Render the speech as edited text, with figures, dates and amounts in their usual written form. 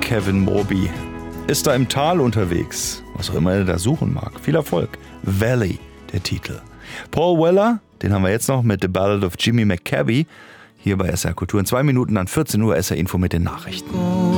Kevin Morby ist da im Tal unterwegs, was auch immer er da suchen mag. Viel Erfolg. Valley, der Titel. Paul Weller, den haben wir jetzt noch mit The Ballad of Jimmy McCabe. Hier bei SR Kultur in 2 Minuten an 14 Uhr SR Info mit den Nachrichten.